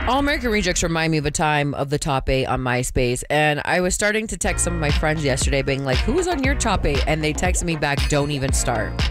All American Rejects remind me of a time of the top 8 on MySpace, and I was starting to text some of my friends yesterday being like, who was on your top 8? And they texted me back, don't even start.